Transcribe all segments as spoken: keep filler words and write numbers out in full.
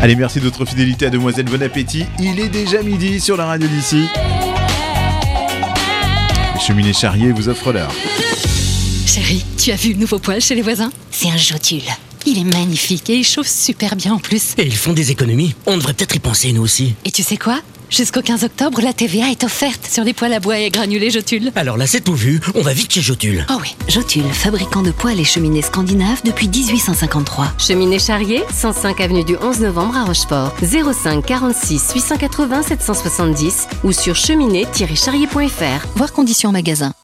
Allez, merci de votre fidélité à Demoiselle, bon appétit. Il est déjà midi sur la radio d'ici. Les cheminées Charrier vous offrent l'heure. Chérie, tu as vu le nouveau poêle chez les voisins ? C'est un Jotule. Il est magnifique et il chauffe super bien en plus. Et ils font des économies. On devrait peut-être y penser, nous aussi. Et tu sais quoi ? Jusqu'au quinze octobre, la T V A est offerte sur les poêles à bois et granulés Jotule. Alors là, c'est tout vu. On va vite chez Jotule. Oh oui. Jotule, fabricant de poêles et cheminées scandinaves depuis dix-huit cent cinquante-trois. Cheminée Charrier, cent cinq avenue du onze novembre à Rochefort. zéro cinq quarante-six huit cent quatre-vingts sept cent soixante-dix ou sur cheminée tiret charrier point f r. Voir conditions en magasin.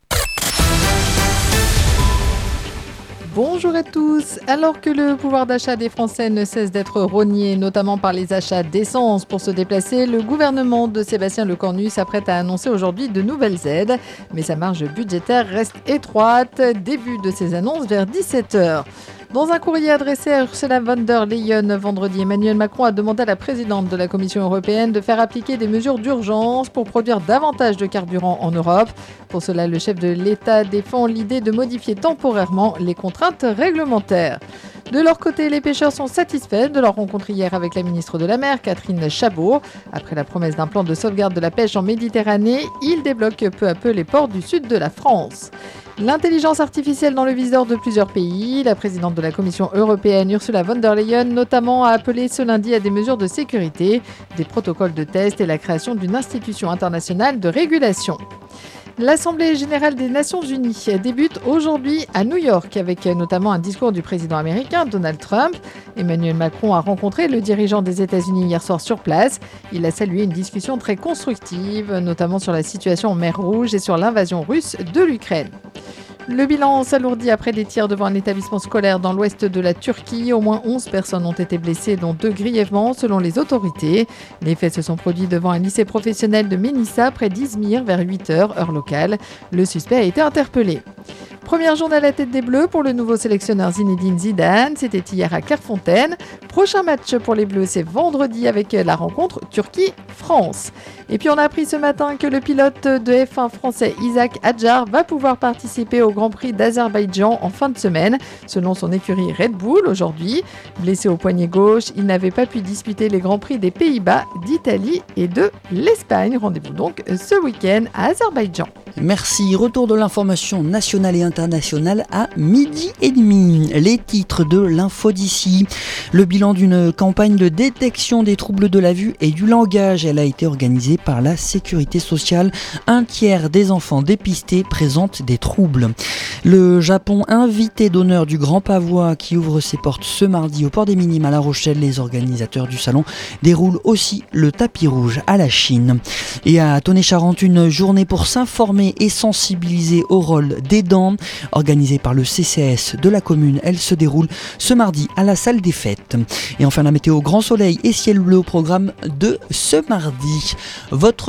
Bonjour à tous. Alors que le pouvoir d'achat des Français ne cesse d'être rogné, notamment par les achats d'essence pour se déplacer, le gouvernement de Sébastien Lecornu s'apprête à annoncer aujourd'hui de nouvelles aides. Mais sa marge budgétaire reste étroite. Début de ces annonces vers dix-sept heures. Dans un courrier adressé à Ursula von der Leyen vendredi, Emmanuel Macron a demandé à la présidente de la Commission européenne de faire appliquer des mesures d'urgence pour produire davantage de carburant en Europe. Pour cela, le chef de l'État défend l'idée de modifier temporairement les contraintes réglementaires. De leur côté, les pêcheurs sont satisfaits de leur rencontre hier avec la ministre de la Mer, Catherine Chabot. Après la promesse d'un plan de sauvegarde de la pêche en Méditerranée, ils débloquent peu à peu les ports du sud de la France. L'intelligence artificielle dans le viseur de plusieurs pays. La présidente de la Commission européenne, Ursula von der Leyen, notamment a appelé ce lundi à des mesures de sécurité, des protocoles de test et la création d'une institution internationale de régulation. L'Assemblée générale des Nations unies débute aujourd'hui à New York avec notamment un discours du président américain Donald Trump. Emmanuel Macron a rencontré le dirigeant des États-Unis hier soir sur place. Il a salué une discussion très constructive, notamment sur la situation en mer Rouge et sur l'invasion russe de l'Ukraine. Le bilan s'alourdit après des tirs devant un établissement scolaire dans l'ouest de la Turquie. Au moins onze personnes ont été blessées, dont deux grièvement, selon les autorités. Les faits se sont produits devant un lycée professionnel de Ménissa, près d'Izmir, vers huit heures, heure locale. Le suspect a été interpellé. Première journée à la tête des Bleus pour le nouveau sélectionneur Zinedine Zidane. C'était hier à Clairefontaine. Prochain match pour les Bleus, c'est vendredi avec la rencontre Turquie-France. Et puis on a appris ce matin que le pilote de F un français Isaac Hadjar va pouvoir participer au Grand Prix d'Azerbaïdjan en fin de semaine, selon son écurie Red Bull aujourd'hui. Blessé au poignet gauche, il n'avait pas pu disputer les Grands Prix des Pays-Bas, d'Italie et de l'Espagne. Rendez-vous donc ce week-end à Azerbaïdjan. Merci. Retour de l'information nationale et internationale à midi et demi. Les titres de l'info d'ici. Le bilan d'une campagne de détection des troubles de la vue et du langage. Elle a été organisée par la Sécurité sociale. Un tiers des enfants dépistés présentent des troubles. Le Japon, invité d'honneur du Grand Pavois qui ouvre ses portes ce mardi au Port des Minimes à La Rochelle. Les organisateurs du salon déroulent aussi le tapis rouge à la Chine. Et à Tonnet-Charente, une journée pour s'informer et sensibiliser au rôle des dents. Organisée par le C C S de la commune, elle se déroule ce mardi à la salle des fêtes. Et enfin la météo, grand soleil et ciel bleu au programme de ce mardi. Votre